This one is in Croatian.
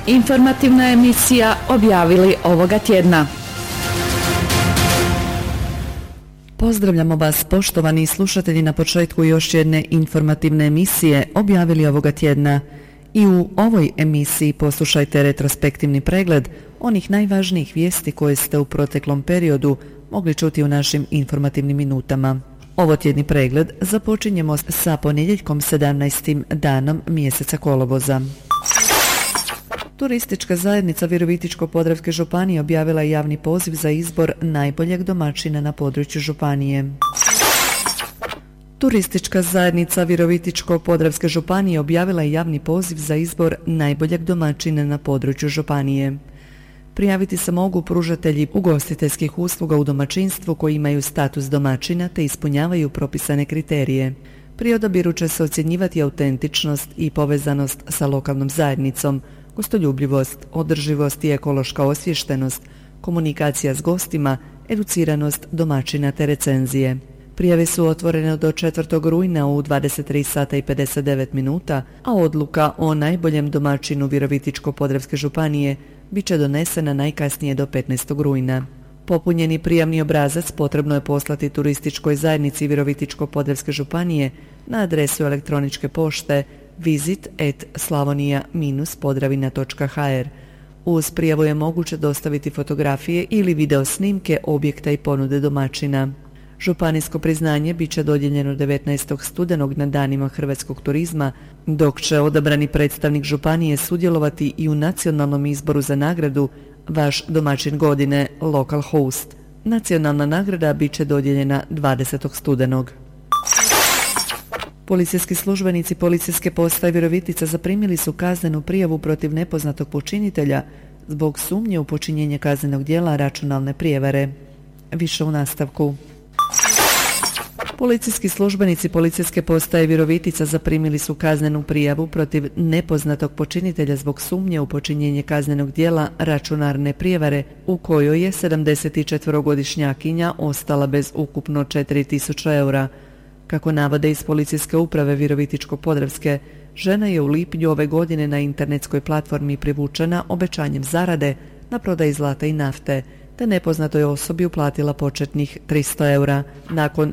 Informativna emisija objavili ovoga tjedna. Pozdravljamo vas, poštovani slušatelji, na početku još jedne informativne emisije objavili ovoga tjedna. I u ovoj emisiji poslušajte retrospektivni pregled onih najvažnijih vijesti koje ste u proteklom periodu mogli čuti u našim informativnim minutama. Ovo tjedni pregled započinjemo sa ponedjeljkom 17. danom mjeseca kolovoza. Turistička zajednica Virovitičko-podravske županije objavila je javni poziv za izbor najboljeg domaćina na području županije. Turistička zajednica Virovitičko-podravske županije objavila je javni poziv za izbor najboljeg domaćina na području županije. Prijaviti se mogu pružatelji ugostiteljskih usluga u domaćinstvu koji imaju status domaćina te ispunjavaju propisane kriterije. Pri odabiru će se ocjenjivati autentičnost i povezanost sa lokalnom zajednicom, gostoljubljivost, održivost i ekološka osviještenost, komunikacija s gostima, educiranost domaćina te recenzije. Prijave su otvorene do 4. rujna u 23 sata i 59 minuta, a odluka o najboljem domaćinu Virovitičko-podravske županije bit će donesena najkasnije do 15. rujna. Popunjeni prijavni obrazac potrebno je poslati turističkoj zajednici Virovitičko-podravske županije na adresu elektroničke pošte visit@slavonia-podravina.hr. Uz prijavu je moguće dostaviti fotografije ili video snimke objekta i ponude domaćina. Županijsko priznanje bit će dodijeljeno 19. studenog na danima hrvatskog turizma, dok će odabrani predstavnik županije sudjelovati i u nacionalnom izboru za nagradu Vaš domaćin godine Local Host. Nacionalna nagrada bit će dodijeljena 20. studenog. Policijski službenici Policijske postaje Virovitica zaprimili su kaznenu prijavu protiv nepoznatog počinitelja zbog sumnje u počinjenje kaznenog djela računalne prijevare. Više u nastavku. Policijski službenici Policijske postaje Virovitica zaprimili su kaznenu prijavu protiv nepoznatog počinitelja zbog sumnje u počinjenje kaznenog djela računalne prijevare u kojoj je 74-godišnjakinja ostala bez ukupno 4.000 eura. Kako navode iz Policijske uprave Virovitičko-podravske, žena je u lipnju ove godine na internetskoj platformi privučena obećanjem zarade na prodaji zlata i nafte, te nepoznatoj osobi uplatila početnih 300 eura. Nakon